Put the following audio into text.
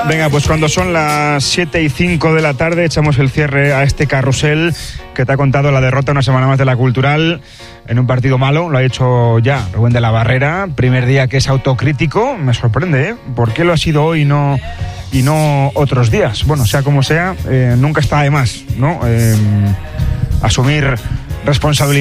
Venga, pues cuando son las 7:05 de la tarde echamos el cierre a este carrusel que te ha contado la derrota una semana más de la Cultural en un partido malo. Lo ha hecho ya Rubén de la Barrera, primer día que es autocrítico. Me sorprende, ¿eh? ¿Por qué lo ha sido hoy y no otros días? Bueno, sea como sea, nunca está de más, ¿no? Asumir responsabilidad.